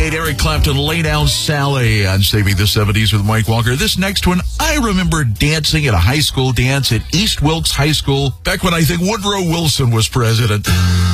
right, Eric Clapton, Lay Down Sally on Saving the 70s with Mike Walker. This next one, I remember dancing at a high school dance at East Wilkes High School back when I think Woodrow Wilson was president.